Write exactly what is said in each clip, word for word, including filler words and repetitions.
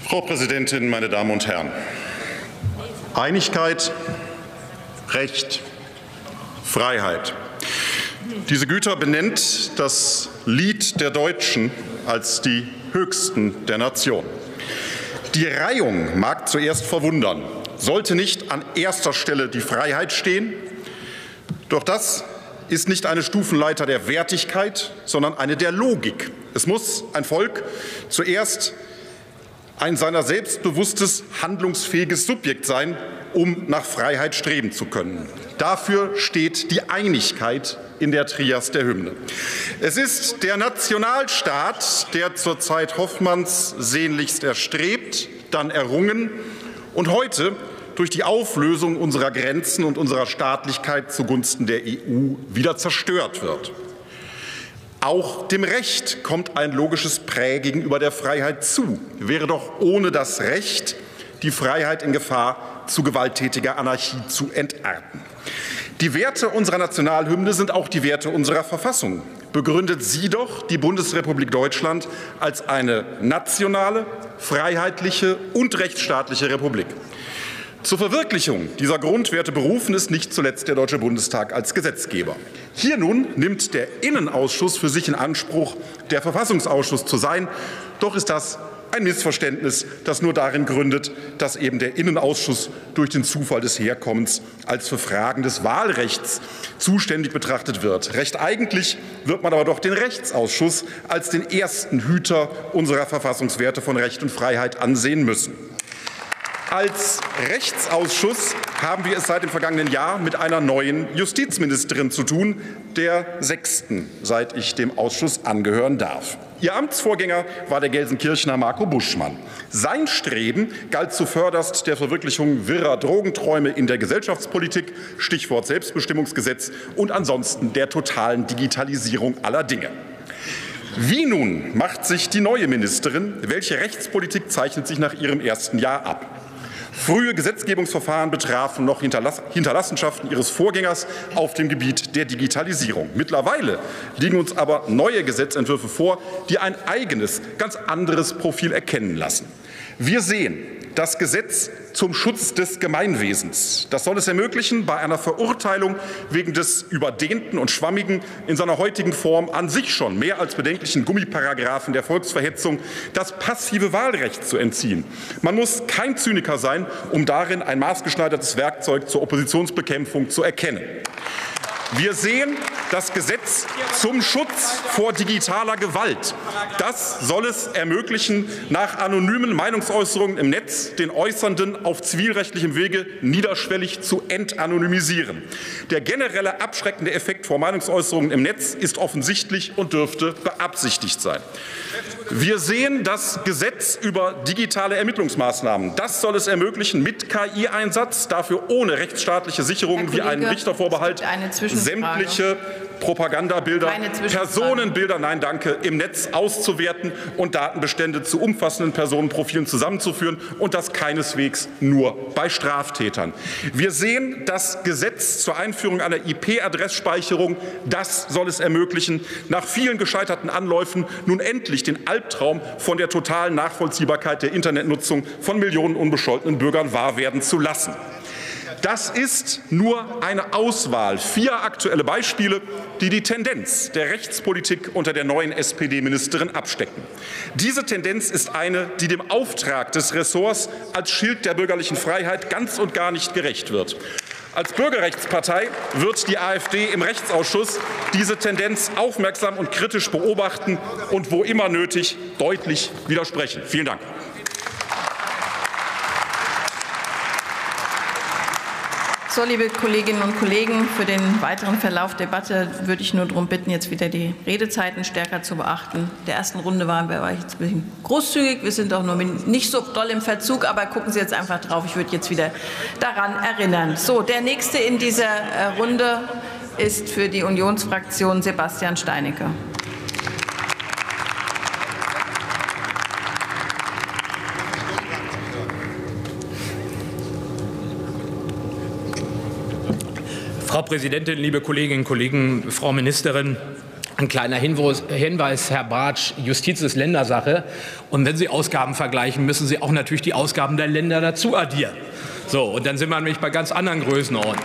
Frau Präsidentin, meine Damen und Herren! Einigkeit, Recht, Freiheit. Diese Güter benennt das Lied der Deutschen als die höchsten der Nation. Die Reihung mag zuerst verwundern, sollte nicht an erster Stelle die Freiheit stehen? Doch das ist nicht eine Stufenleiter der Wertigkeit, sondern eine der Logik. Es muss ein Volk zuerst ein seiner selbstbewusstes, handlungsfähiges Subjekt sein, um nach Freiheit streben zu können. Dafür steht die Einigkeit in der Trias der Hymne. Es ist der Nationalstaat, der zur Zeit Hoffmanns sehnlichst erstrebt, dann errungen und heute durch die Auflösung unserer Grenzen und unserer Staatlichkeit zugunsten der E U wieder zerstört wird. Auch dem Recht kommt ein logisches Prä gegenüber der Freiheit zu. Wäre doch ohne das Recht die Freiheit in Gefahr, zu gewalttätiger Anarchie zu entarten. Die Werte unserer Nationalhymne sind auch die Werte unserer Verfassung. Begründet sie doch die Bundesrepublik Deutschland als eine nationale, freiheitliche und rechtsstaatliche Republik. Zur Verwirklichung dieser Grundwerte berufen ist nicht zuletzt der Deutsche Bundestag als Gesetzgeber. Hier nun nimmt der Innenausschuss für sich in Anspruch, der Verfassungsausschuss zu sein. Doch ist das ein Missverständnis, das nur darin gründet, dass eben der Innenausschuss durch den Zufall des Herkommens als für Fragen des Wahlrechts zuständig betrachtet wird. Recht eigentlich wird man aber doch den Rechtsausschuss als den ersten Hüter unserer Verfassungswerte von Recht und Freiheit ansehen müssen. Als Rechtsausschuss haben wir es seit dem vergangenen Jahr mit einer neuen Justizministerin zu tun, der sechsten, seit ich dem Ausschuss angehören darf. Ihr Amtsvorgänger war der Gelsenkirchener Marco Buschmann. Sein Streben galt zuvörderst der Verwirklichung wirrer Drogenträume in der Gesellschaftspolitik, Stichwort Selbstbestimmungsgesetz, und ansonsten der totalen Digitalisierung aller Dinge. Wie nun macht sich die neue Ministerin? Welche Rechtspolitik zeichnet sich nach ihrem ersten Jahr ab? Frühe Gesetzgebungsverfahren betrafen noch Hinterlass Hinterlassenschaften ihres Vorgängers auf dem Gebiet der Digitalisierung. Mittlerweile liegen uns aber neue Gesetzentwürfe vor, die ein eigenes, ganz anderes Profil erkennen lassen. Wir sehen das Gesetz zum Schutz des Gemeinwesens. Das soll es ermöglichen, bei einer Verurteilung wegen des überdehnten und schwammigen, in seiner heutigen Form an sich schon mehr als bedenklichen Gummiparagraphen der Volksverhetzung das passive Wahlrecht zu entziehen. Man muss kein Zyniker sein, um darin ein maßgeschneidertes Werkzeug zur Oppositionsbekämpfung zu erkennen. Wir sehen das Gesetz zum Schutz vor digitaler Gewalt. Das soll es ermöglichen, nach anonymen Meinungsäußerungen im Netz den Äußernden auf zivilrechtlichem Wege niederschwellig zu entanonymisieren. Der generelle abschreckende Effekt vor Meinungsäußerungen im Netz ist offensichtlich und dürfte beabsichtigt sein. Wir sehen das Gesetz über digitale Ermittlungsmaßnahmen. Das soll es ermöglichen, mit K I-Einsatz, dafür ohne rechtsstaatliche Sicherungen wie einen Richtervorbehalt, sämtliche Propagandabilder, Personenbilder, nein, danke, im Netz auszuwerten und Datenbestände zu umfassenden Personenprofilen zusammenzuführen, und das keineswegs nur bei Straftätern. Wir sehen das Gesetz zur Einführung einer I P-Adressspeicherung. Das soll es ermöglichen, nach vielen gescheiterten Anläufen nun endlich den Albtraum von der totalen Nachvollziehbarkeit der Internetnutzung von Millionen unbescholtenen Bürgern wahr werden zu lassen. Das ist nur eine Auswahl, vier aktuelle Beispiele, die die Tendenz der Rechtspolitik unter der neuen S P D-Ministerin abstecken. Diese Tendenz ist eine, die dem Auftrag des Ressorts als Schild der bürgerlichen Freiheit ganz und gar nicht gerecht wird. Als Bürgerrechtspartei wird die AfD im Rechtsausschuss diese Tendenz aufmerksam und kritisch beobachten und wo immer nötig deutlich widersprechen. Vielen Dank. So, liebe Kolleginnen und Kollegen, für den weiteren Verlauf der Debatte würde ich nur darum bitten, jetzt wieder die Redezeiten stärker zu beachten. In der ersten Runde waren wir jetzt ein bisschen großzügig. Wir sind auch nur nicht so doll im Verzug, aber gucken Sie jetzt einfach drauf. Ich würde jetzt wieder daran erinnern. So, der nächste in dieser Runde ist für die Unionsfraktion Sebastian Steinecke. Frau Präsidentin, liebe Kolleginnen und Kollegen, Frau Ministerin! Ein kleiner Hinweis, Hinweis, Herr Bartsch, Justiz ist Ländersache. Und wenn Sie Ausgaben vergleichen, müssen Sie auch natürlich die Ausgaben der Länder dazu addieren. So, und dann sind wir nämlich bei ganz anderen Größenordnungen.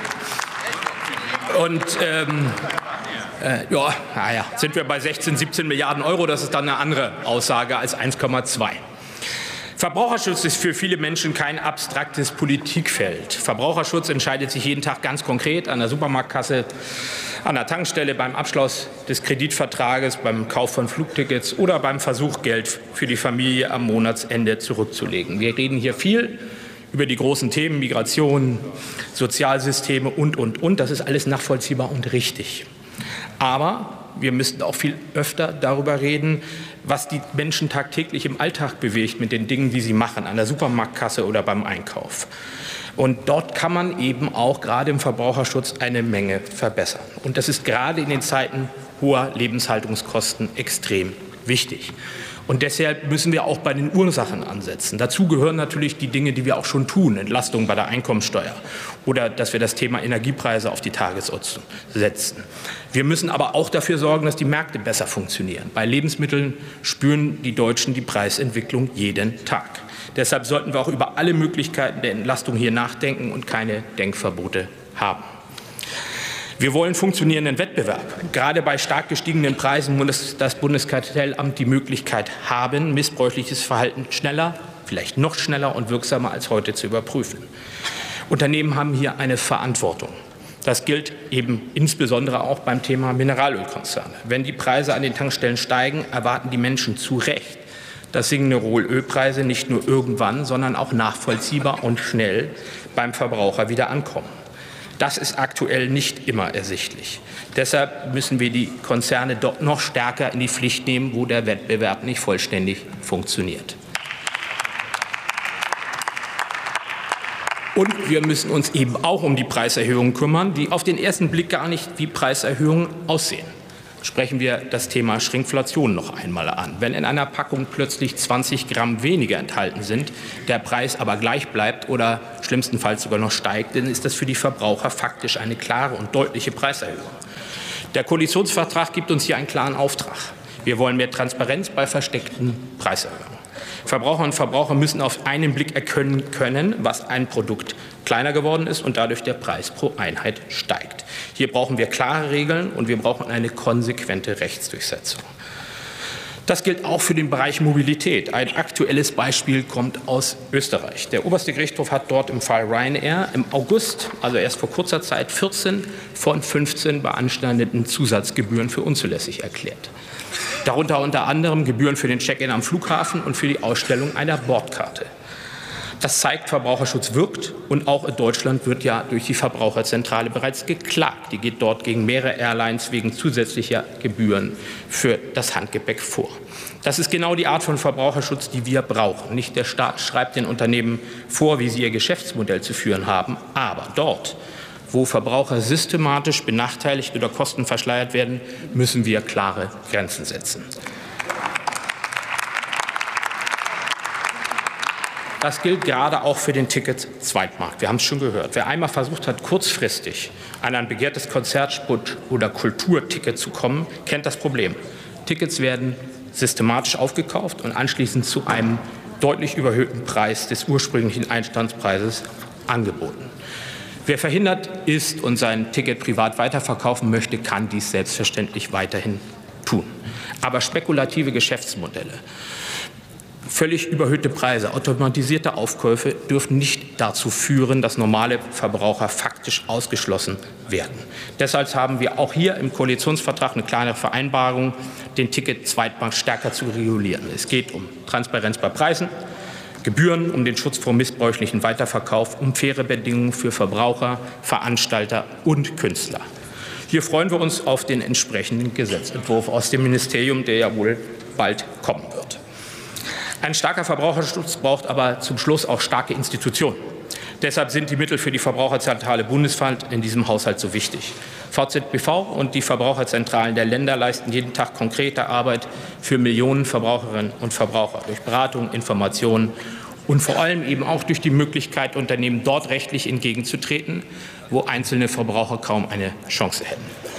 Und ähm, äh, ja, naja, sind wir bei sechzehn, siebzehn Milliarden Euro. Das ist dann eine andere Aussage als eins Komma zwei. Verbraucherschutz ist für viele Menschen kein abstraktes Politikfeld. Verbraucherschutz entscheidet sich jeden Tag ganz konkret an der Supermarktkasse, an der Tankstelle, beim Abschluss des Kreditvertrages, beim Kauf von Flugtickets oder beim Versuch, Geld für die Familie am Monatsende zurückzulegen. Wir reden hier viel über die großen Themen Migration, Sozialsysteme und, und, und. Das ist alles nachvollziehbar und richtig. Aber wir müssten auch viel öfter darüber reden, was die Menschen tagtäglich im Alltag bewegt mit den Dingen, die sie machen, an der Supermarktkasse oder beim Einkauf. Und dort kann man eben auch gerade im Verbraucherschutz eine Menge verbessern. Und das ist gerade in den Zeiten hoher Lebenshaltungskosten extrem wichtig. Und deshalb müssen wir auch bei den Ursachen ansetzen. Dazu gehören natürlich die Dinge, die wir auch schon tun, Entlastung bei der Einkommensteuer oder dass wir das Thema Energiepreise auf die Tagesordnung setzen. Wir müssen aber auch dafür sorgen, dass die Märkte besser funktionieren. Bei Lebensmitteln spüren die Deutschen die Preisentwicklung jeden Tag. Deshalb sollten wir auch über alle Möglichkeiten der Entlastung hier nachdenken und keine Denkverbote haben. Wir wollen funktionierenden Wettbewerb. Gerade bei stark gestiegenen Preisen muss das Bundeskartellamt die Möglichkeit haben, missbräuchliches Verhalten schneller, vielleicht noch schneller und wirksamer als heute zu überprüfen. Unternehmen haben hier eine Verantwortung. Das gilt eben insbesondere auch beim Thema Mineralölkonzerne. Wenn die Preise an den Tankstellen steigen, erwarten die Menschen zu Recht, dass sinkende Rohölpreise nicht nur irgendwann, sondern auch nachvollziehbar und schnell beim Verbraucher wieder ankommen. Das ist aktuell nicht immer ersichtlich. Deshalb müssen wir die Konzerne dort noch stärker in die Pflicht nehmen, wo der Wettbewerb nicht vollständig funktioniert. Und wir müssen uns eben auch um die Preiserhöhungen kümmern, die auf den ersten Blick gar nicht wie Preiserhöhungen aussehen. Sprechen wir das Thema Shrinkflation noch einmal an. Wenn in einer Packung plötzlich zwanzig Gramm weniger enthalten sind, der Preis aber gleich bleibt oder schlimmstenfalls sogar noch steigt, dann ist das für die Verbraucher faktisch eine klare und deutliche Preiserhöhung. Der Koalitionsvertrag gibt uns hier einen klaren Auftrag. Wir wollen mehr Transparenz bei versteckten Preiserhöhungen. Verbraucher und Verbraucher müssen auf einen Blick erkennen können, was ein Produkt kleiner geworden ist und dadurch der Preis pro Einheit steigt. Hier brauchen wir klare Regeln und wir brauchen eine konsequente Rechtsdurchsetzung. Das gilt auch für den Bereich Mobilität. Ein aktuelles Beispiel kommt aus Österreich. Der oberste Gerichtshof hat dort im Fall Ryanair im August, also erst vor kurzer Zeit, vierzehn von fünfzehn beanstandeten Zusatzgebühren für unzulässig erklärt. Darunter unter anderem Gebühren für den Check-in am Flughafen und für die Ausstellung einer Bordkarte. Das zeigt, Verbraucherschutz wirkt, und auch in Deutschland wird ja durch die Verbraucherzentrale bereits geklagt. Die geht dort gegen mehrere Airlines wegen zusätzlicher Gebühren für das Handgepäck vor. Das ist genau die Art von Verbraucherschutz, die wir brauchen. Nicht der Staat schreibt den Unternehmen vor, wie sie ihr Geschäftsmodell zu führen haben, aber dort, wo Verbraucher systematisch benachteiligt oder Kosten verschleiert werden, müssen wir klare Grenzen setzen. Das gilt gerade auch für den Ticket-Zweitmarkt. Wir haben es schon gehört. Wer einmal versucht hat, kurzfristig an ein begehrtes Konzert-, oder Kulturticket zu kommen, kennt das Problem. Tickets werden systematisch aufgekauft und anschließend zu einem deutlich überhöhten Preis des ursprünglichen Einstandspreises angeboten. Wer verhindert ist und sein Ticket privat weiterverkaufen möchte, kann dies selbstverständlich weiterhin tun. Aber spekulative Geschäftsmodelle, völlig überhöhte Preise, automatisierte Aufkäufe dürfen nicht dazu führen, dass normale Verbraucher faktisch ausgeschlossen werden. Deshalb haben wir auch hier im Koalitionsvertrag eine klare Vereinbarung, den Ticket-Zweitmarkt stärker zu regulieren. Es geht um Transparenz bei Preisen, Gebühren, um den Schutz vor missbräuchlichen Weiterverkauf, um faire Bedingungen für Verbraucher, Veranstalter und Künstler. Hier freuen wir uns auf den entsprechenden Gesetzentwurf aus dem Ministerium, der ja wohl bald kommen wird. Ein starker Verbraucherschutz braucht aber zum Schluss auch starke Institutionen. Deshalb sind die Mittel für die Verbraucherzentrale bundesweit in diesem Haushalt so wichtig. V Z B V und die Verbraucherzentralen der Länder leisten jeden Tag konkrete Arbeit für Millionen Verbraucherinnen und Verbraucher durch Beratung, Informationen und vor allem eben auch durch die Möglichkeit, Unternehmen dort rechtlich entgegenzutreten, wo einzelne Verbraucher kaum eine Chance hätten.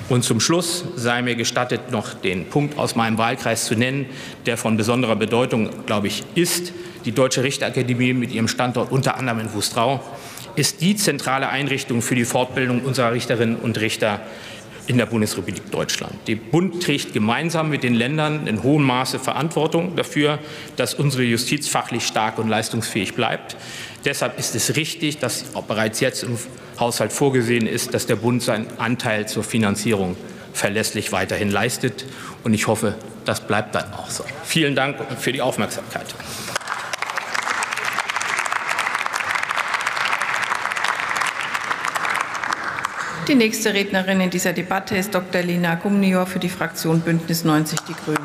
Und zum Schluss sei mir gestattet, noch den Punkt aus meinem Wahlkreis zu nennen, der von besonderer Bedeutung, glaube ich, ist. Die Deutsche Richterakademie mit ihrem Standort unter anderem in Wustrau ist die zentrale Einrichtung für die Fortbildung unserer Richterinnen und Richter in der Bundesrepublik Deutschland. Der Bund trägt gemeinsam mit den Ländern in hohem Maße Verantwortung dafür, dass unsere Justiz fachlich stark und leistungsfähig bleibt. Deshalb ist es richtig, dass auch bereits jetzt im Haushalt vorgesehen ist, dass der Bund seinen Anteil zur Finanzierung verlässlich weiterhin leistet. Und ich hoffe, das bleibt dann auch so. Vielen Dank für die Aufmerksamkeit. Die nächste Rednerin in dieser Debatte ist Doktor Lena Gumnior für die Fraktion Bündnis neunzig Die Grünen.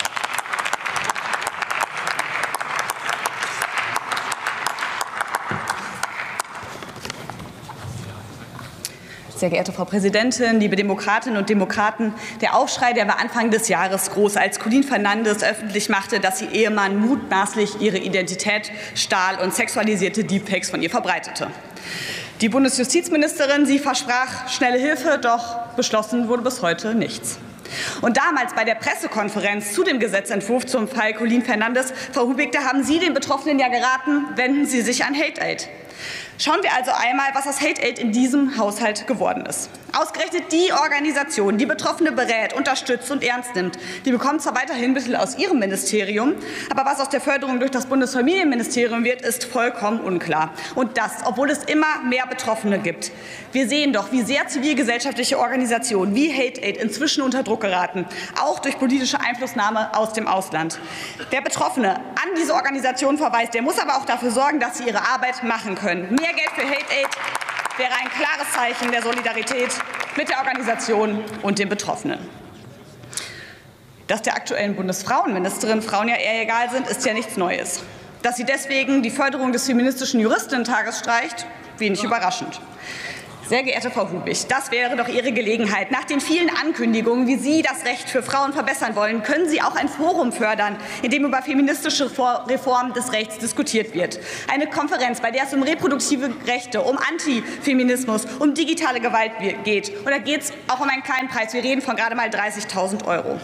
Sehr geehrte Frau Präsidentin, liebe Demokratinnen und Demokraten! Der Aufschrei, der war Anfang des Jahres groß, als Colin Fernandes öffentlich machte, dass ihr Ehemann mutmaßlich ihre Identität stahl und sexualisierte Deepfakes von ihr verbreitete. Die Bundesjustizministerin, sie versprach schnelle Hilfe, doch beschlossen wurde bis heute nichts. Und damals bei der Pressekonferenz zu dem Gesetzentwurf zum Fall Colin Fernandes, Frau Hubig, da haben Sie den Betroffenen ja geraten, wenden Sie sich an Hate-Aid. Schauen wir also einmal, was aus Hate-Aid in diesem Haushalt geworden ist. Ausgerechnet die Organisation, die Betroffene berät, unterstützt und ernst nimmt, die bekommt zwar weiterhin Mittel aus ihrem Ministerium, aber was aus der Förderung durch das Bundesfamilienministerium wird, ist vollkommen unklar. Und das, obwohl es immer mehr Betroffene gibt. Wir sehen doch, wie sehr zivilgesellschaftliche Organisationen wie Hate-Aid inzwischen unter Druck geraten, auch durch politische Einflussnahme aus dem Ausland. Wer Betroffene an diese Organisation verweist, der muss aber auch dafür sorgen, dass sie ihre Arbeit machen können. Mehr Geld für Hate-Aid wäre ein klares Zeichen der Solidarität mit der Organisation und den Betroffenen. Dass der aktuellen Bundesfrauenministerin Frauen ja eher egal sind, ist ja nichts Neues. Dass sie deswegen die Förderung des feministischen Juristentages streicht, wenig überraschend. Sehr geehrte Frau Hubig, das wäre doch Ihre Gelegenheit. Nach den vielen Ankündigungen, wie Sie das Recht für Frauen verbessern wollen, können Sie auch ein Forum fördern, in dem über feministische Reformen des Rechts diskutiert wird. Eine Konferenz, bei der es um reproduktive Rechte, um Antifeminismus, um digitale Gewalt geht. Und da geht es auch um einen kleinen Preis. Wir reden von gerade mal dreißigtausend Euro.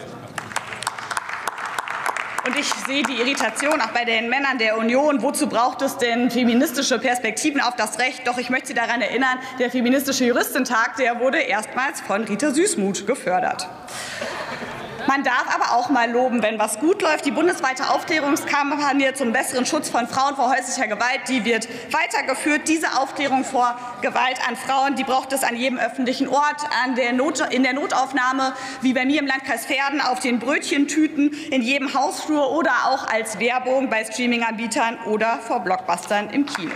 Und ich sehe die Irritation auch bei den Männern der Union. Wozu braucht es denn feministische Perspektiven auf das Recht? Doch ich möchte Sie daran erinnern, der feministische Juristentag, der wurde erstmals von Rita Süssmuth gefördert. Man darf aber auch mal loben, wenn was gut läuft. Die bundesweite Aufklärungskampagne zum besseren Schutz von Frauen vor häuslicher Gewalt, die wird weitergeführt. Diese Aufklärung vor Gewalt an Frauen, die braucht es an jedem öffentlichen Ort, an der Not, in der Notaufnahme, wie bei mir im Landkreis Verden, auf den Brötchentüten, in jedem Hausflur oder auch als Werbung bei Streaminganbietern oder vor Blockbustern im Kino.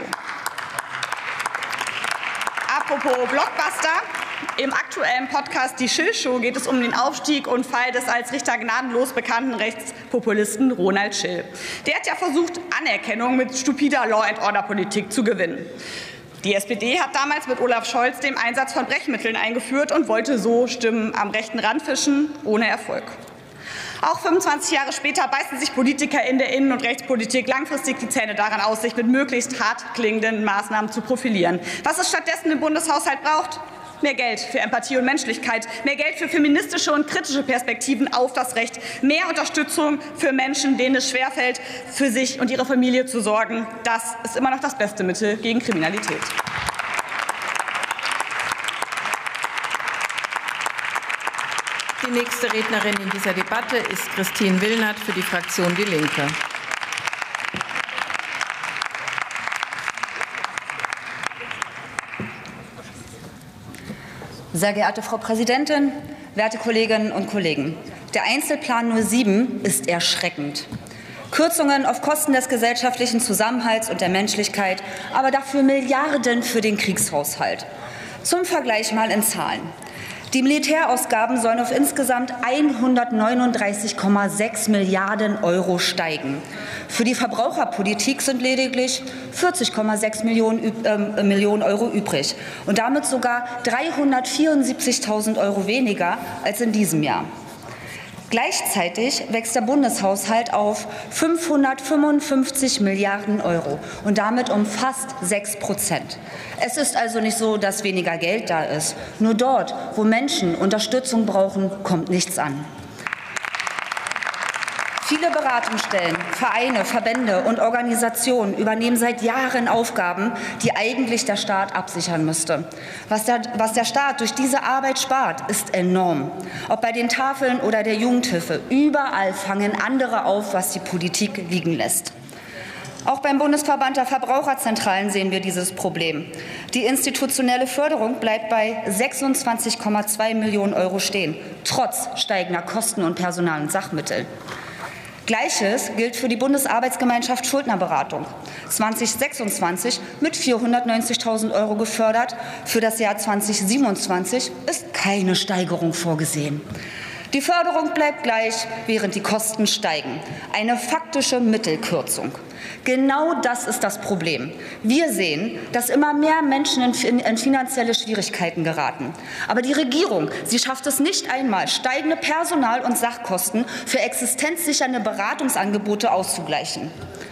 Apropos Blockbuster. Im aktuellen Podcast Die Schill-Show geht es um den Aufstieg und Fall des als Richter gnadenlos bekannten Rechtspopulisten Ronald Schill. Der hat ja versucht, Anerkennung mit stupider Law-and-Order-Politik zu gewinnen. Die S P D hat damals mit Olaf Scholz den Einsatz von Brechmitteln eingeführt und wollte so Stimmen am rechten Rand fischen, ohne Erfolg. Auch fünfundzwanzig Jahre später beißen sich Politiker in der Innen- und Rechtspolitik langfristig die Zähne daran aus, sich mit möglichst hart klingenden Maßnahmen zu profilieren. Was es stattdessen im Bundeshaushalt braucht? Mehr Geld für Empathie und Menschlichkeit, mehr Geld für feministische und kritische Perspektiven auf das Recht, mehr Unterstützung für Menschen, denen es schwerfällt, für sich und ihre Familie zu sorgen. Das ist immer noch das beste Mittel gegen Kriminalität. Die nächste Rednerin in dieser Debatte ist Christine Willnert für die Fraktion Die Linke. Sehr geehrte Frau Präsidentin, werte Kolleginnen und Kollegen! Der Einzelplan null sieben ist erschreckend. Kürzungen auf Kosten des gesellschaftlichen Zusammenhalts und der Menschlichkeit, aber dafür Milliarden für den Kriegshaushalt. Zum Vergleich mal in Zahlen. Die Militärausgaben sollen auf insgesamt hundertneununddreißig Komma sechs Milliarden Euro steigen. Für die Verbraucherpolitik sind lediglich vierzig Komma sechs Millionen Euro übrig und damit sogar dreihundertvierundsiebzigtausend Euro weniger als in diesem Jahr. Gleichzeitig wächst der Bundeshaushalt auf fünfhundertfünfundfünfzig Milliarden Euro und damit um fast sechs Prozent. Es ist also nicht so, dass weniger Geld da ist. Nur dort, wo Menschen Unterstützung brauchen, kommt nichts an. Viele Beratungsstellen, Vereine, Verbände und Organisationen übernehmen seit Jahren Aufgaben, die eigentlich der Staat absichern müsste. Was der, was der Staat durch diese Arbeit spart, ist enorm. Ob bei den Tafeln oder der Jugendhilfe, überall fangen andere auf, was die Politik liegen lässt. Auch beim Bundesverband der Verbraucherzentralen sehen wir dieses Problem. Die institutionelle Förderung bleibt bei sechsundzwanzig Komma zwei Millionen Euro stehen, trotz steigender Kosten und Personal- und Sachmittel. Gleiches gilt für die Bundesarbeitsgemeinschaft Schuldnerberatung. zweitausendsechsundzwanzig mit vierhundertneunzigtausend Euro gefördert. Für das Jahr zweitausendsiebenundzwanzig ist keine Steigerung vorgesehen. Die Förderung bleibt gleich, während die Kosten steigen. Eine faktische Mittelkürzung. Genau das ist das Problem. Wir sehen, dass immer mehr Menschen in finanzielle Schwierigkeiten geraten. Aber die Regierung, sie schafft es nicht einmal, steigende Personal- und Sachkosten für existenzsichernde Beratungsangebote auszugleichen.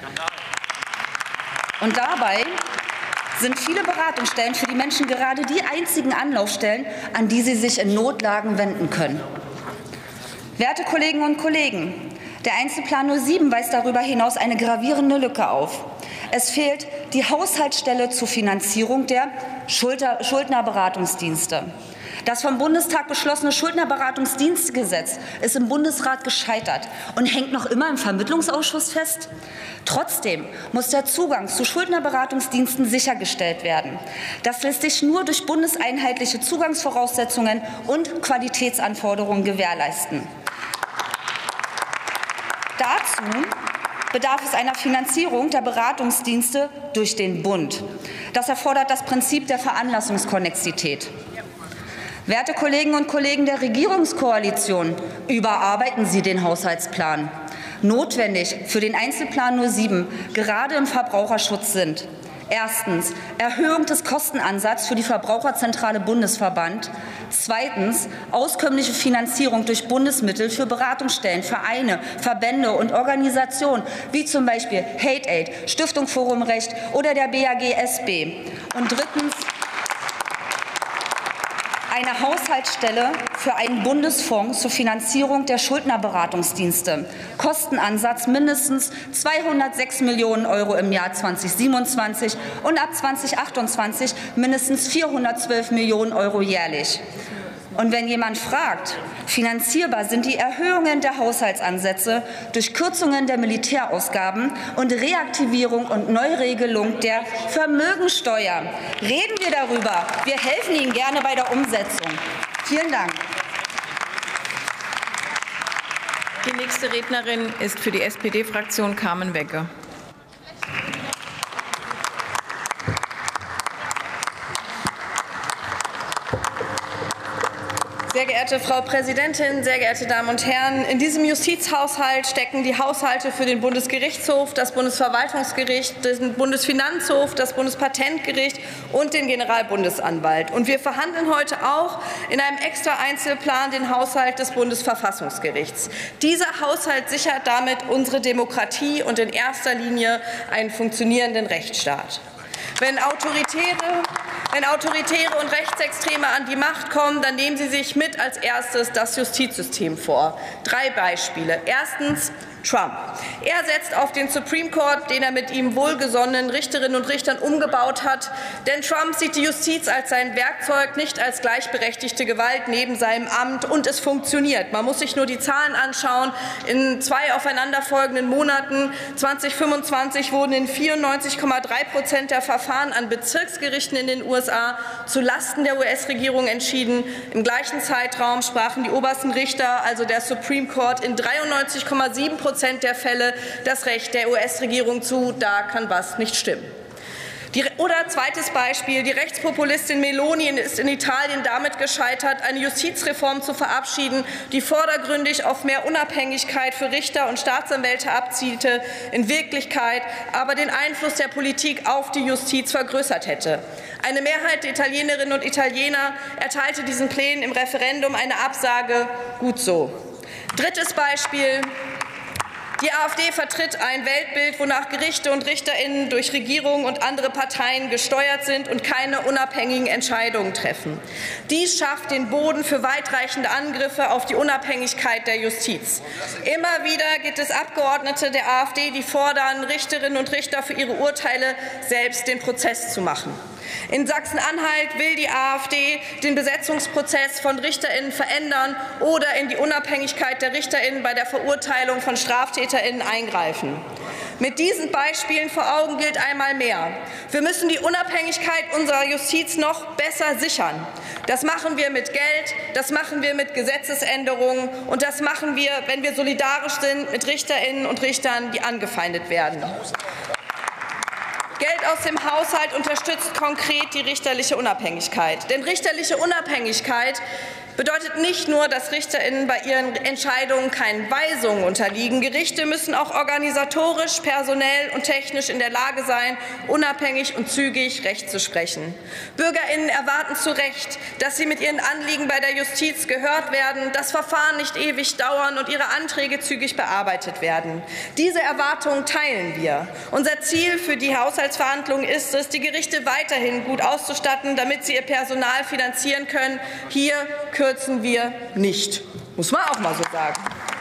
Und dabei sind viele Beratungsstellen für die Menschen gerade die einzigen Anlaufstellen, an die sie sich in Notlagen wenden können. Werte Kolleginnen und Kollegen, der Einzelplan null sieben weist darüber hinaus eine gravierende Lücke auf. Es fehlt die Haushaltsstelle zur Finanzierung der Schuldnerberatungsdienste. Das vom Bundestag beschlossene Schuldnerberatungsdienstgesetz ist im Bundesrat gescheitert und hängt noch immer im Vermittlungsausschuss fest. Trotzdem muss der Zugang zu Schuldnerberatungsdiensten sichergestellt werden. Das lässt sich nur durch bundeseinheitliche Zugangsvoraussetzungen und Qualitätsanforderungen gewährleisten. Dazu bedarf es einer Finanzierung der Beratungsdienste durch den Bund. Das erfordert das Prinzip der Veranlassungskonnexität. Werte Kolleginnen und Kollegen der Regierungskoalition, überarbeiten Sie den Haushaltsplan. Notwendig für den Einzelplan null sieben, gerade im Verbraucherschutz sind: Erstens Erhöhung des Kostenansatzes für die Verbraucherzentrale Bundesverband. Zweitens auskömmliche Finanzierung durch Bundesmittel für Beratungsstellen, Vereine, Verbände und Organisationen wie zum Beispiel Hate Aid, Stiftung Forum Recht oder der B A G S B. Und drittens eine Haushaltsstelle für einen Bundesfonds zur Finanzierung der Schuldnerberatungsdienste. Kostenansatz mindestens zweihundertsechs Millionen Euro im Jahr zweitausendsiebenundzwanzig und ab zweitausendachtundzwanzig mindestens vierhundertzwölf Millionen Euro jährlich. Und wenn jemand fragt, finanzierbar sind die Erhöhungen der Haushaltsansätze durch Kürzungen der Militärausgaben und Reaktivierung und Neuregelung der Vermögensteuer. Reden wir darüber. Wir helfen Ihnen gerne bei der Umsetzung. Vielen Dank. Die nächste Rednerin ist für die S P D-Fraktion Carmen Wecke. Sehr geehrte Frau Präsidentin, sehr geehrte Damen und Herren! In diesem Justizhaushalt stecken die Haushalte für den Bundesgerichtshof, das Bundesverwaltungsgericht, den Bundesfinanzhof, das Bundespatentgericht und den Generalbundesanwalt. Und wir verhandeln heute auch in einem extra Einzelplan den Haushalt des Bundesverfassungsgerichts. Dieser Haushalt sichert damit unsere Demokratie und in erster Linie einen funktionierenden Rechtsstaat. Wenn Autoritäre, wenn Autoritäre und Rechtsextreme an die Macht kommen, dann nehmen sie sich mit als erstes das Justizsystem vor. Drei Beispiele. Erstens Trump. Er setzt auf den Supreme Court, den er mit ihm wohlgesonnenen Richterinnen und Richtern umgebaut hat. Denn Trump sieht die Justiz als sein Werkzeug, nicht als gleichberechtigte Gewalt neben seinem Amt. Und es funktioniert. Man muss sich nur die Zahlen anschauen. In zwei aufeinanderfolgenden Monaten zweitausendfünfundzwanzig wurden in vierundneunzig Komma drei Prozent der Verfahren an Bezirksgerichten in den U S A zulasten der U S-Regierung entschieden. Im gleichen Zeitraum sprachen die obersten Richter, also der Supreme Court, in dreiundneunzig Komma sieben Prozent der Fälle das Recht der U S-Regierung zu. Da kann was nicht stimmen. Die, oder zweites Beispiel. Die Rechtspopulistin Meloni ist in Italien damit gescheitert, eine Justizreform zu verabschieden, die vordergründig auf mehr Unabhängigkeit für Richter und Staatsanwälte abzielte, in Wirklichkeit aber den Einfluss der Politik auf die Justiz vergrößert hätte. Eine Mehrheit der Italienerinnen und Italiener erteilte diesen Plänen im Referendum eine Absage. Gut so. Drittes Beispiel. Die AfD vertritt ein Weltbild, wonach Gerichte und RichterInnen durch Regierungen und andere Parteien gesteuert sind und keine unabhängigen Entscheidungen treffen. Dies schafft den Boden für weitreichende Angriffe auf die Unabhängigkeit der Justiz. Immer wieder gibt es Abgeordnete der AfD, die fordern, Richterinnen und Richter für ihre Urteile selbst den Prozess zu machen. In Sachsen-Anhalt will die AfD den Besetzungsprozess von RichterInnen verändern oder in die Unabhängigkeit der RichterInnen bei der Verurteilung von StraftäterInnen eingreifen. Mit diesen Beispielen vor Augen gilt einmal mehr: Wir müssen die Unabhängigkeit unserer Justiz noch besser sichern. Das machen wir mit Geld, das machen wir mit Gesetzesänderungen und das machen wir, wenn wir solidarisch sind mit RichterInnen und Richtern, die angefeindet werden. Geld aus dem Haushalt unterstützt konkret die richterliche Unabhängigkeit. Denn richterliche Unabhängigkeit bedeutet nicht nur, dass RichterInnen bei ihren Entscheidungen keinen Weisungen unterliegen. Gerichte müssen auch organisatorisch, personell und technisch in der Lage sein, unabhängig und zügig Recht zu sprechen. BürgerInnen erwarten zu Recht, dass sie mit ihren Anliegen bei der Justiz gehört werden, dass Verfahren nicht ewig dauern und ihre Anträge zügig bearbeitet werden. Diese Erwartungen teilen wir. Unser Ziel für die Haushaltsverhandlungen ist es, die Gerichte weiterhin gut auszustatten, damit sie ihr Personal finanzieren können. Hier kürzen wir nicht. Muss man auch mal so sagen.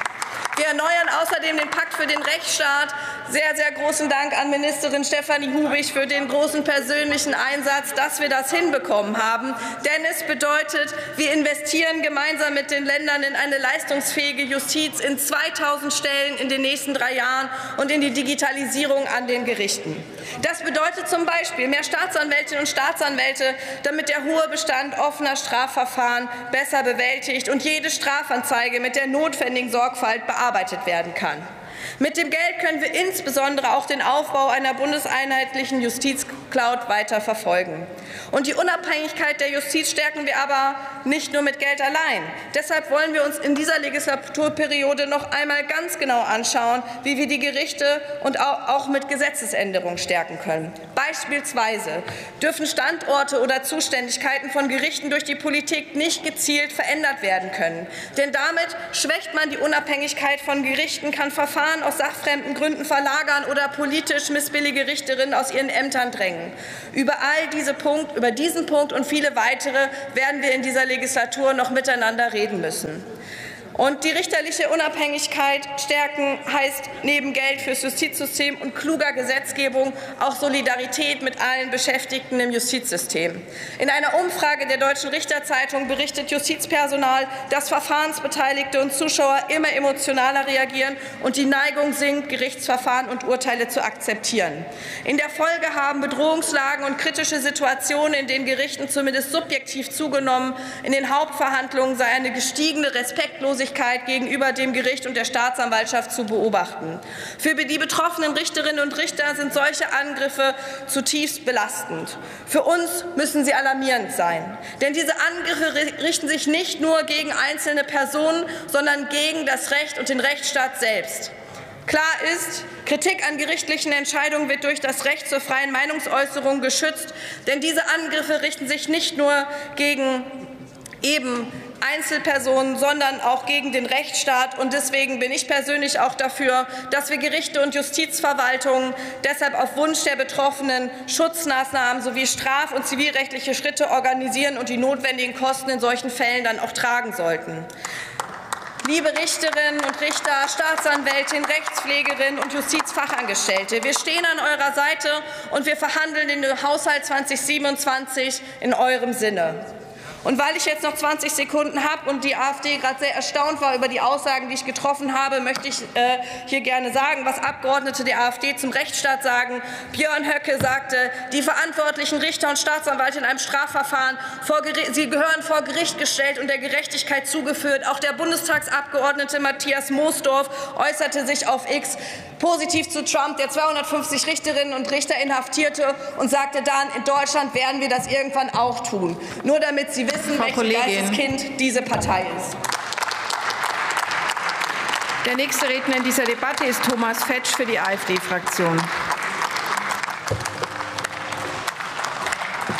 Wir erneuern außerdem den Pakt für den Rechtsstaat. Sehr, sehr großen Dank an Ministerin Stefanie Hubig für den großen persönlichen Einsatz, dass wir das hinbekommen haben. Denn es bedeutet, wir investieren gemeinsam mit den Ländern in eine leistungsfähige Justiz, in zweitausend Stellen in den nächsten drei Jahren und in die Digitalisierung an den Gerichten. Das bedeutet zum Beispiel mehr Staatsanwältinnen und Staatsanwälte, damit der hohe Bestand offener Strafverfahren besser bewältigt und jede Strafanzeige mit der notwendigen Sorgfalt bearbeitet werden kann. Mit dem Geld können wir insbesondere auch den Aufbau einer bundeseinheitlichen Justizcloud weiter verfolgen. Und die Unabhängigkeit der Justiz stärken wir aber nicht nur mit Geld allein. Deshalb wollen wir uns in dieser Legislaturperiode noch einmal ganz genau anschauen, wie wir die Gerichte und auch mit Gesetzesänderungen stärken können. Beispielsweise dürfen Standorte oder Zuständigkeiten von Gerichten durch die Politik nicht gezielt verändert werden können. Denn damit schwächt man die Unabhängigkeit von Gerichten, kann Verfahren aus sachfremden Gründen verlagern oder politisch missbillige Richterinnen aus ihren Ämtern drängen. Über all diese Punkt, über diesen Punkt und viele weitere werden wir in dieser Legislatur noch miteinander reden müssen. Und die richterliche Unabhängigkeit stärken heißt neben Geld fürs Justizsystem und kluger Gesetzgebung auch Solidarität mit allen Beschäftigten im Justizsystem. In einer Umfrage der Deutschen Richterzeitung berichtet Justizpersonal, dass Verfahrensbeteiligte und Zuschauer immer emotionaler reagieren und die Neigung sinkt, Gerichtsverfahren und Urteile zu akzeptieren. In der Folge haben Bedrohungslagen und kritische Situationen in den Gerichten zumindest subjektiv zugenommen. In den Hauptverhandlungen sei eine gestiegene Respektlosigkeit gegenüber dem Gericht und der Staatsanwaltschaft zu beobachten. Für die betroffenen Richterinnen und Richter sind solche Angriffe zutiefst belastend. Für uns müssen sie alarmierend sein. Denn diese Angriffe richten sich nicht nur gegen einzelne Personen, sondern gegen das Recht und den Rechtsstaat selbst. Klar ist, Kritik an gerichtlichen Entscheidungen wird durch das Recht zur freien Meinungsäußerung geschützt. Denn diese Angriffe richten sich nicht nur gegen eben Einzelpersonen, sondern auch gegen den Rechtsstaat. Und deswegen bin ich persönlich auch dafür, dass wir Gerichte und Justizverwaltungen deshalb auf Wunsch der Betroffenen Schutzmaßnahmen sowie straf- und zivilrechtliche Schritte organisieren und die notwendigen Kosten in solchen Fällen dann auch tragen sollten. Liebe Richterinnen und Richter, Staatsanwältinnen, Rechtspflegerinnen und Justizfachangestellte, wir stehen an eurer Seite und wir verhandeln den Haushalt zweitausendsiebenundzwanzig in eurem Sinne. Und weil ich jetzt noch zwanzig Sekunden habe und die AfD gerade sehr erstaunt war über die Aussagen, die ich getroffen habe, möchte ich äh, hier gerne sagen, was Abgeordnete der AfD zum Rechtsstaat sagen. Björn Höcke sagte, die verantwortlichen Richter und Staatsanwälte in einem Strafverfahren, vor sie gehören vor Gericht gestellt und der Gerechtigkeit zugeführt. Auch der Bundestagsabgeordnete Matthias Moosdorf äußerte sich auf X positiv zu Trump, der zweihundertfünfzig Richterinnen und Richter inhaftierte und sagte dann, in Deutschland werden wir das irgendwann auch tun. Nur damit Sie wissen, Frau welches Kind diese Partei ist. Der nächste Redner in dieser Debatte ist Thomas Fetsch für die AfD-Fraktion.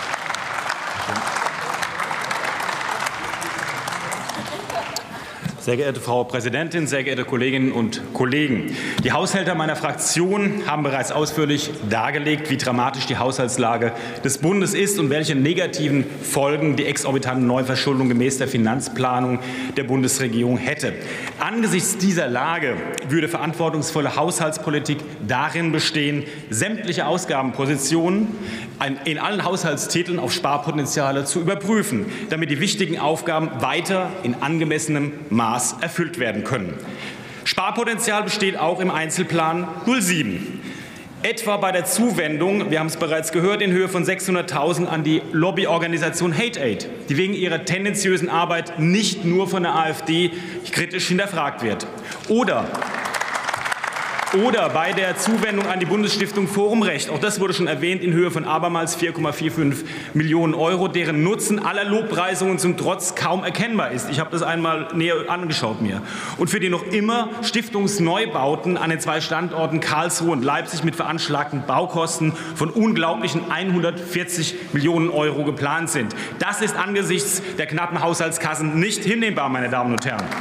Sehr Sehr geehrte Frau Präsidentin, sehr geehrte Kolleginnen und Kollegen! Die Haushälter meiner Fraktion haben bereits ausführlich dargelegt, wie dramatisch die Haushaltslage des Bundes ist und welche negativen Folgen die exorbitante Neuverschuldung gemäß der Finanzplanung der Bundesregierung hätte. Angesichts dieser Lage würde verantwortungsvolle Haushaltspolitik darin bestehen, sämtliche Ausgabenpositionen in allen Haushaltstiteln auf Sparpotenziale zu überprüfen, damit die wichtigen Aufgaben weiter in angemessenem Maß erfüllt werden können. Sparpotenzial besteht auch im Einzelplan null sieben. Etwa bei der Zuwendung, wir haben es bereits gehört, in Höhe von sechshunderttausend an die Lobbyorganisation Hate Aid, die wegen ihrer tendenziösen Arbeit nicht nur von der AfD kritisch hinterfragt wird. Oder Oder bei der Zuwendung an die Bundesstiftung Forumrecht, auch das wurde schon erwähnt, in Höhe von abermals vier Komma fünfundvierzig Millionen Euro, deren Nutzen aller Lobpreisungen zum Trotz kaum erkennbar ist. Ich habe das einmal näher angeschaut mir. Und für die noch immer Stiftungsneubauten an den zwei Standorten Karlsruhe und Leipzig mit veranschlagten Baukosten von unglaublichen hundertvierzig Millionen Euro geplant sind. Das ist angesichts der knappen Haushaltskassen nicht hinnehmbar, meine Damen und Herren.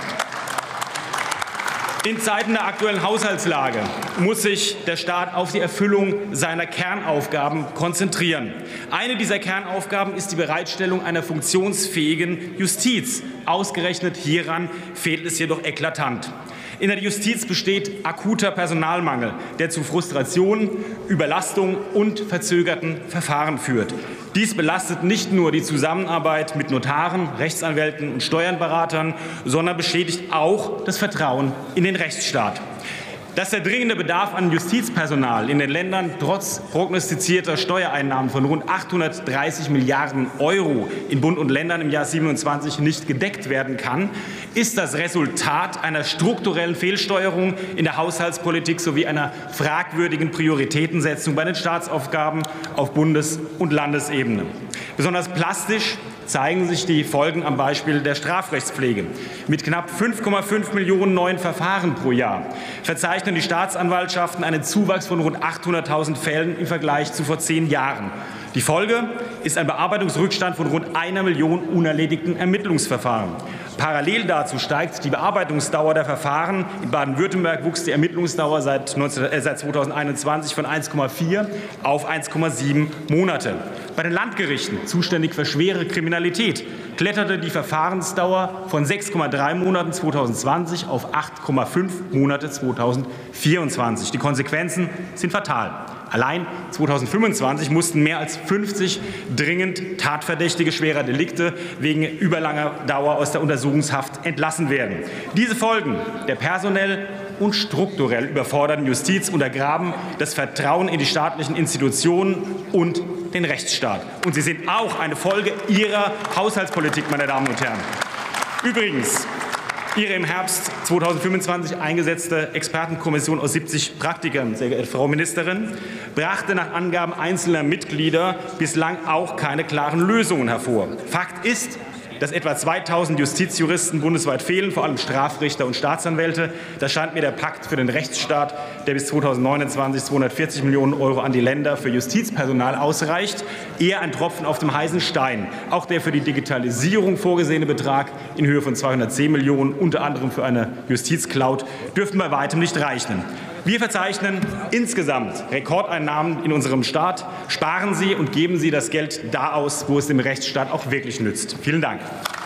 In Zeiten der aktuellen Haushaltslage muss sich der Staat auf die Erfüllung seiner Kernaufgaben konzentrieren. Eine dieser Kernaufgaben ist die Bereitstellung einer funktionsfähigen Justiz. Ausgerechnet hieran fehlt es jedoch eklatant. In der Justiz besteht akuter Personalmangel, der zu Frustration, Überlastung und verzögerten Verfahren führt. Dies belastet nicht nur die Zusammenarbeit mit Notaren, Rechtsanwälten und Steuerberatern, sondern beschädigt auch das Vertrauen in den Rechtsstaat. Dass der dringende Bedarf an Justizpersonal in den Ländern trotz prognostizierter Steuereinnahmen von rund achthundertdreißig Milliarden Euro in Bund und Ländern im Jahr siebenundzwanzig nicht gedeckt werden kann, ist das Resultat einer strukturellen Fehlsteuerung in der Haushaltspolitik sowie einer fragwürdigen Prioritätensetzung bei den Staatsaufgaben auf Bundes- und Landesebene. Besonders plastisch zeigen sich die Folgen am Beispiel der Strafrechtspflege. Mit knapp fünf Komma fünf Millionen neuen Verfahren pro Jahr verzeichnen die Staatsanwaltschaften einen Zuwachs von rund achthunderttausend Fällen im Vergleich zu vor zehn Jahren. Die Folge ist ein Bearbeitungsrückstand von rund einer Million unerledigten Ermittlungsverfahren. Parallel dazu steigt die Bearbeitungsdauer der Verfahren. In Baden-Württemberg wuchs die Ermittlungsdauer seit, neunzehn, äh, seit zweitausendeinundzwanzig von eins Komma vier auf eins Komma sieben Monate. Bei den Landgerichten, zuständig für schwere Kriminalität, kletterte die Verfahrensdauer von sechs Komma drei Monaten zweitausendzwanzig auf acht Komma fünf Monate zweitausendvierundzwanzig. Die Konsequenzen sind fatal. Allein zweitausendfünfundzwanzig mussten mehr als fünfzig dringend Tatverdächtige schwerer Delikte wegen überlanger Dauer aus der Untersuchungshaft entlassen werden. Diese Folgen der personell und strukturell überforderten Justiz untergraben das Vertrauen in die staatlichen Institutionen und den Rechtsstaat. Und sie sind auch eine Folge Ihrer Haushaltspolitik, meine Damen und Herren. Übrigens, Ihre im Herbst zweitausendfünfundzwanzig eingesetzte Expertenkommission aus siebzig Praktikern, sehr geehrte Frau Ministerin, brachte nach Angaben einzelner Mitglieder bislang auch keine klaren Lösungen hervor. Fakt ist, dass etwa zweitausend Justizjuristen bundesweit fehlen, vor allem Strafrichter und Staatsanwälte. Da scheint mir der Pakt für den Rechtsstaat, der bis zweitausendneunundzwanzig zweihundertvierzig Millionen Euro an die Länder für Justizpersonal ausreicht, eher ein Tropfen auf dem heißen Stein. Auch der für die Digitalisierung vorgesehene Betrag in Höhe von zweihundertzehn Millionen, unter anderem für eine Justizcloud, dürften bei weitem nicht reichen. Wir verzeichnen insgesamt Rekordeinnahmen in unserem Staat. Sparen Sie und geben Sie das Geld da aus, wo es dem Rechtsstaat auch wirklich nützt. Vielen Dank.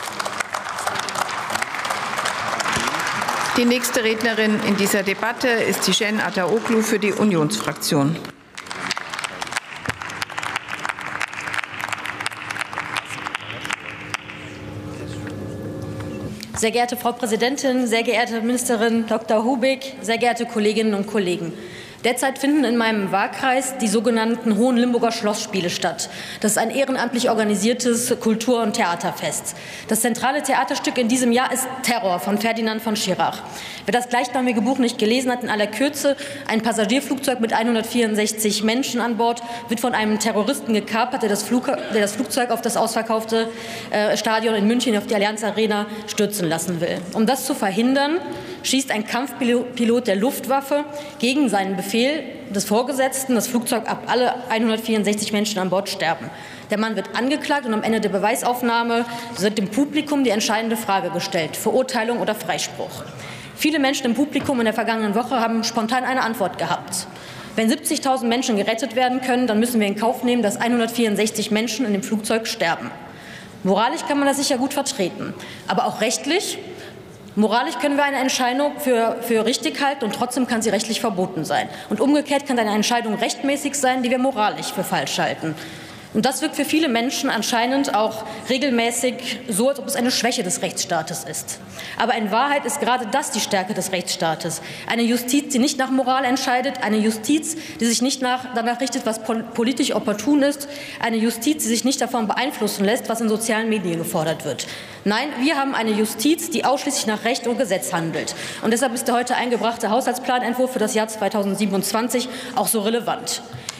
Die nächste Rednerin in dieser Debatte ist Tijen Ataoglu für die Unionsfraktion. Sehr geehrte Frau Präsidentin, sehr geehrte Ministerin Doktor Hubig, sehr geehrte Kolleginnen und Kollegen! Derzeit finden in meinem Wahlkreis die sogenannten Hohenlimburger Schlossspiele statt. Das ist ein ehrenamtlich organisiertes Kultur- und Theaterfest. Das zentrale Theaterstück in diesem Jahr ist Terror von Ferdinand von Schirach. Wer das gleichnamige Buch nicht gelesen hat, in aller Kürze: Ein Passagierflugzeug mit hundertvierundsechzig Menschen an Bord wird von einem Terroristen gekapert, der das, Flug, der das Flugzeug auf das ausverkaufte äh, Stadion in München, auf die Allianz Arena, stürzen lassen will. Um das zu verhindern, schießt ein Kampfpilot der Luftwaffe gegen seinen Befehl des Vorgesetzten das Flugzeug ab. Alle hundertvierundsechzig Menschen an Bord sterben. Der Mann wird angeklagt und am Ende der Beweisaufnahme wird dem Publikum die entscheidende Frage gestellt: Verurteilung oder Freispruch. Viele Menschen im Publikum in der vergangenen Woche haben spontan eine Antwort gehabt. Wenn siebzigtausend Menschen gerettet werden können, dann müssen wir in Kauf nehmen, dass hundertvierundsechzig Menschen in dem Flugzeug sterben. Moralisch kann man das sicher gut vertreten, aber auch rechtlich. Moralisch können wir eine Entscheidung für, für richtig halten und trotzdem kann sie rechtlich verboten sein. Und umgekehrt kann eine Entscheidung rechtmäßig sein, die wir moralisch für falsch halten. Und das wirkt für viele Menschen anscheinend auch regelmäßig so, als ob es eine Schwäche des Rechtsstaates ist. Aber in Wahrheit ist gerade das die Stärke des Rechtsstaates. Eine Justiz, die nicht nach Moral entscheidet, eine Justiz, die sich nicht nach, danach richtet, was politisch opportun ist, eine Justiz, die sich nicht davon beeinflussen lässt, was in sozialen Medien gefordert wird. Nein, wir haben eine Justiz, die ausschließlich nach Recht und Gesetz handelt. Und deshalb ist der heute eingebrachte Haushaltsplanentwurf für das Jahr zweitausendsiebenundzwanzig auch so relevant.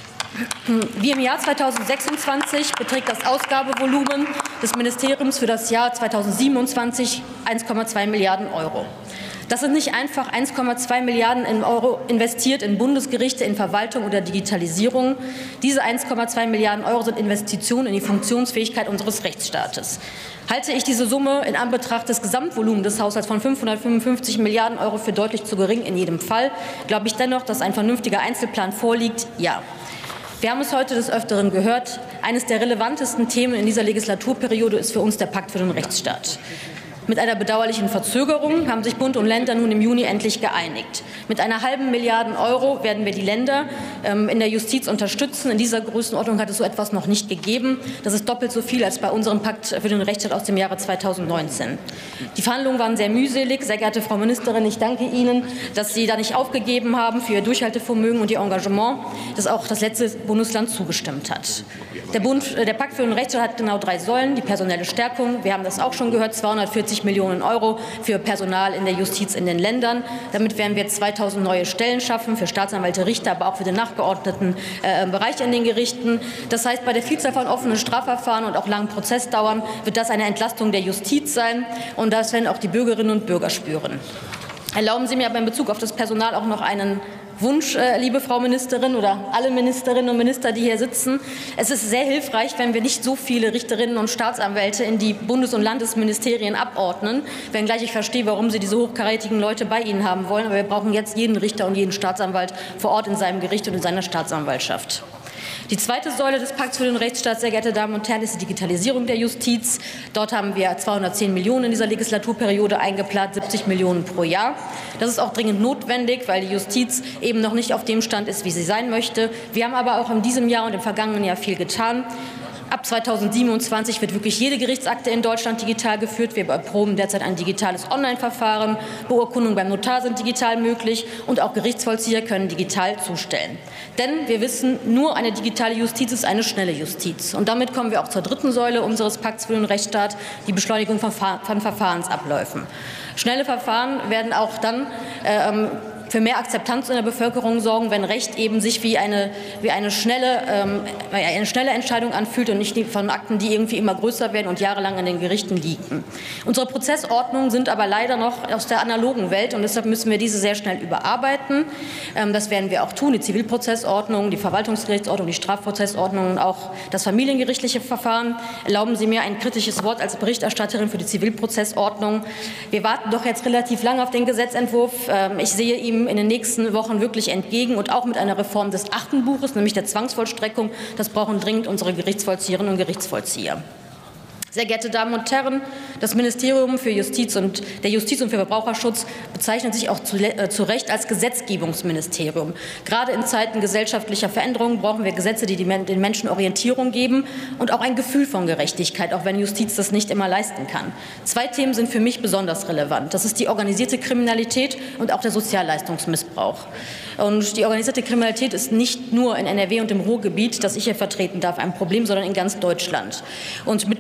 Wie im Jahr zweitausendsechsundzwanzig beträgt das Ausgabevolumen des Ministeriums für das Jahr zweitausendsiebenundzwanzig eins Komma zwei Milliarden Euro. Das sind nicht einfach eins Komma zwei Milliarden Euro investiert in Bundesgerichte, in Verwaltung oder Digitalisierung. Diese eins Komma zwei Milliarden Euro sind Investitionen in die Funktionsfähigkeit unseres Rechtsstaates. Halte ich diese Summe in Anbetracht des Gesamtvolumens des Haushalts von fünfhundertfünfundfünfzig Milliarden Euro für deutlich zu gering in jedem Fall, glaube ich dennoch, dass ein vernünftiger Einzelplan vorliegt? Ja. Wir haben es heute des Öfteren gehört. Eines der relevantesten Themen in dieser Legislaturperiode ist für uns der Pakt für den Rechtsstaat. Mit einer bedauerlichen Verzögerung haben sich Bund und Länder nun im Juni endlich geeinigt. Mit einer halben Milliarde Euro werden wir die Länder ähm, in der Justiz unterstützen. In dieser Größenordnung hat es so etwas noch nicht gegeben. Das ist doppelt so viel als bei unserem Pakt für den Rechtsstaat aus dem Jahre zweitausendneunzehn. Die Verhandlungen waren sehr mühselig. Sehr geehrte Frau Ministerin, ich danke Ihnen, dass Sie da nicht aufgegeben haben für Ihr Durchhaltevermögen und Ihr Engagement, das auch das letzte Bundesland zugestimmt hat. Der, Bund, der Pakt für den Rechtsstaat hat genau drei Säulen. Die personelle Stärkung, wir haben das auch schon gehört, zweihundertvierzig Millionen Euro für Personal in der Justiz in den Ländern. Damit werden wir zweitausend neue Stellen schaffen für Staatsanwälte, Richter, aber auch für den nachgeordneten äh, Bereich in den Gerichten. Das heißt, bei der Vielzahl von offenen Strafverfahren und auch langen Prozessdauern wird das eine Entlastung der Justiz sein. Und das werden auch die Bürgerinnen und Bürger spüren. Erlauben Sie mir aber in Bezug auf das Personal auch noch einen Wunsch, äh, liebe Frau Ministerin oder alle Ministerinnen und Minister, die hier sitzen. Es ist sehr hilfreich, wenn wir nicht so viele Richterinnen und Staatsanwälte in die Bundes- und Landesministerien abordnen, wenngleich ich verstehe, warum Sie diese hochkarätigen Leute bei Ihnen haben wollen. Aber wir brauchen jetzt jeden Richter und jeden Staatsanwalt vor Ort in seinem Gericht und in seiner Staatsanwaltschaft. Die zweite Säule des Pakts für den Rechtsstaat, sehr geehrte Damen und Herren, ist die Digitalisierung der Justiz. Dort haben wir zweihundertzehn Millionen in dieser Legislaturperiode eingeplant, siebzig Millionen pro Jahr. Das ist auch dringend notwendig, weil die Justiz eben noch nicht auf dem Stand ist, wie sie sein möchte. Wir haben aber auch in diesem Jahr und im vergangenen Jahr viel getan. Ab zweitausendsiebenundzwanzig wird wirklich jede Gerichtsakte in Deutschland digital geführt. Wir erproben derzeit ein digitales Online-Verfahren. Beurkundungen beim Notar sind digital möglich und auch Gerichtsvollzieher können digital zustellen. Denn wir wissen, nur eine digitale Justiz ist eine schnelle Justiz. Und damit kommen wir auch zur dritten Säule unseres Pakts für den Rechtsstaat, die Beschleunigung von, von Verfahrensabläufen. Schnelle Verfahren werden auch dann ähm, für mehr Akzeptanz in der Bevölkerung sorgen, wenn Recht eben sich wie eine, wie eine, schnelle, ähm, eine schnelle Entscheidung anfühlt und nicht von Akten, die irgendwie immer größer werden und jahrelang an den Gerichten liegen. Unsere Prozessordnungen sind aber leider noch aus der analogen Welt und deshalb müssen wir diese sehr schnell überarbeiten. Ähm, das werden wir auch tun, die Zivilprozessordnung, die Verwaltungsgerichtsordnung, die Strafprozessordnung und auch das familiengerichtliche Verfahren. Erlauben Sie mir ein kritisches Wort als Berichterstatterin für die Zivilprozessordnung. Wir warten doch jetzt relativ lange auf den Gesetzentwurf. Ähm, ich sehe ihm in den nächsten Wochen wirklich entgegen und auch mit einer Reform des achten Buches, nämlich der Zwangsvollstreckung. Das brauchen dringend unsere Gerichtsvollzieherinnen und Gerichtsvollzieher. Sehr geehrte Damen und Herren, das Ministerium für Justiz und der Justiz und für Verbraucherschutz bezeichnet sich auch zu, äh, zu Recht als Gesetzgebungsministerium. Gerade in Zeiten gesellschaftlicher Veränderungen brauchen wir Gesetze, die den Menschen Orientierung geben und auch ein Gefühl von Gerechtigkeit, auch wenn Justiz das nicht immer leisten kann. Zwei Themen sind für mich besonders relevant. Das ist die organisierte Kriminalität und auch der Sozialleistungsmissbrauch. Und die organisierte Kriminalität ist nicht nur in N R W und im Ruhrgebiet, das ich hier vertreten darf, ein Problem, sondern in ganz Deutschland. Und mit dem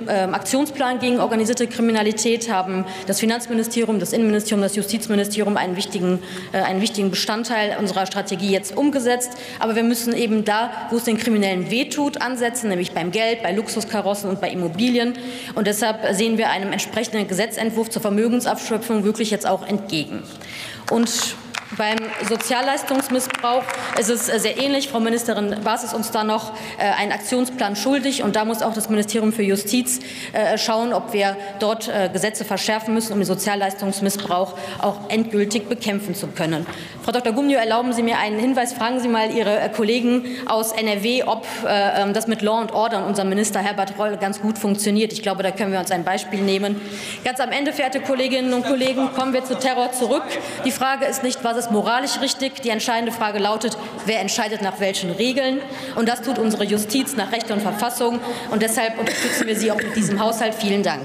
Aktionsplan gegen organisierte Kriminalität haben das Finanzministerium, das Innenministerium, das Justizministerium einen wichtigen, einen wichtigen Bestandteil unserer Strategie jetzt umgesetzt. Aber wir müssen eben da, wo es den Kriminellen wehtut, ansetzen, nämlich beim Geld, bei Luxuskarossen und bei Immobilien. Und deshalb sehen wir einem entsprechenden Gesetzentwurf zur Vermögensabschöpfung wirklich jetzt auch entgegen. Und beim Sozialleistungsmissbrauch ist es sehr ähnlich. Frau Ministerin Baas ist uns da noch einen Aktionsplan schuldig. Und da muss auch das Ministerium für Justiz schauen, ob wir dort Gesetze verschärfen müssen, um den Sozialleistungsmissbrauch auch endgültig bekämpfen zu können. Frau Doktor Gumniu, erlauben Sie mir einen Hinweis. Fragen Sie mal Ihre Kollegen aus N R W, ob das mit Law and Order und unserem Minister Herbert Reul ganz gut funktioniert. Ich glaube, da können wir uns ein Beispiel nehmen. Ganz am Ende, verehrte Kolleginnen und Kollegen, kommen wir zu Terror zurück. Die Frage ist nicht, was ist moralisch richtig. Die entscheidende Frage lautet, wer entscheidet nach welchen Regeln. Und das tut unsere Justiz nach Recht und Verfassung. Und deshalb unterstützen wir Sie auch mit diesem Haushalt. Vielen Dank.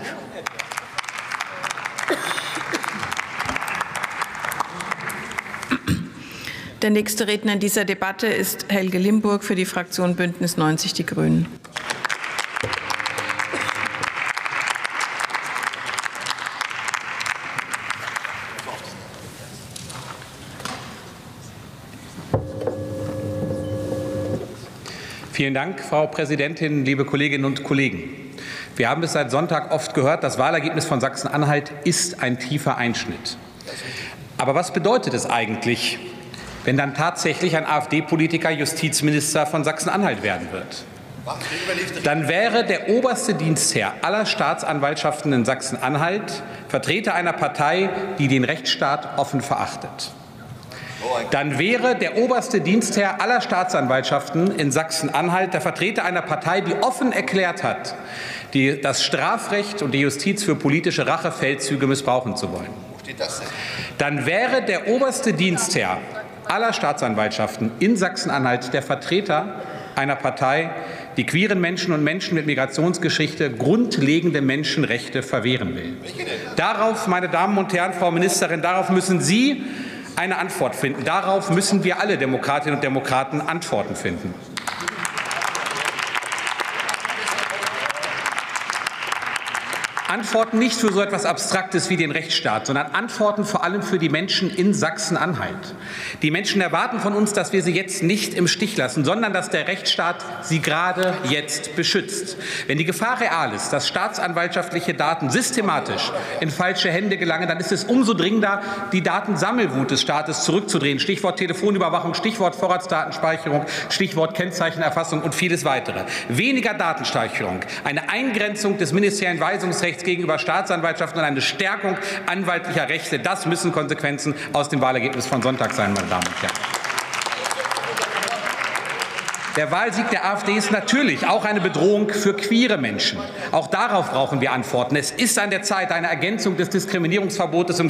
Der nächste Redner in dieser Debatte ist Helge Limburg für die Fraktion Bündnis neunzig Die Grünen. Vielen Dank, Frau Präsidentin, liebe Kolleginnen und Kollegen. Wir haben es seit Sonntag oft gehört, das Wahlergebnis von Sachsen-Anhalt ist ein tiefer Einschnitt. Aber was bedeutet es eigentlich, wenn dann tatsächlich ein AfD-Politiker Justizminister von Sachsen-Anhalt werden wird? Dann wäre der oberste Dienstherr aller Staatsanwaltschaften in Sachsen-Anhalt Vertreter einer Partei, die den Rechtsstaat offen verachtet. Dann wäre der oberste Dienstherr aller Staatsanwaltschaften in Sachsen-Anhalt der Vertreter einer Partei, die offen erklärt hat, die, das Strafrecht und die Justiz für politische Rachefeldzüge missbrauchen zu wollen. Dann wäre der oberste Dienstherr aller Staatsanwaltschaften in Sachsen-Anhalt der Vertreter einer Partei, die queeren Menschen und Menschen mit Migrationsgeschichte grundlegende Menschenrechte verwehren will. Darauf, meine Damen und Herren, Frau Ministerin, darauf müssen Sie eine Antwort finden. Darauf müssen wir alle Demokratinnen und Demokraten Antworten finden. Antworten nicht für so etwas Abstraktes wie den Rechtsstaat, sondern Antworten vor allem für die Menschen in Sachsen-Anhalt. Die Menschen erwarten von uns, dass wir sie jetzt nicht im Stich lassen, sondern dass der Rechtsstaat sie gerade jetzt beschützt. Wenn die Gefahr real ist, dass staatsanwaltschaftliche Daten systematisch in falsche Hände gelangen, dann ist es umso dringender, die Datensammelwut des Staates zurückzudrehen. Stichwort Telefonüberwachung, Stichwort Vorratsdatenspeicherung, Stichwort Kennzeichenerfassung und vieles weitere. Weniger Datenspeicherung, eine Eingrenzung des ministeriellen Weisungsrechts gegenüber Staatsanwaltschaften und eine Stärkung anwaltlicher Rechte. Das müssen Konsequenzen aus dem Wahlergebnis von Sonntag sein, meine Damen und Herren. Der Wahlsieg der AfD ist natürlich auch eine Bedrohung für queere Menschen. Auch darauf brauchen wir Antworten. Es ist an der Zeit, eine Ergänzung des Diskriminierungsverbotes im